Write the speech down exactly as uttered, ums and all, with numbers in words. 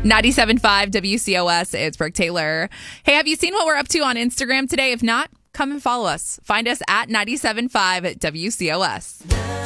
ninety-seven point five W C O S, it's Brooke Taylor. Hey, have you seen what we're up to on Instagram today? If not, come and follow us. Find us at ninety-seven point five W C O S.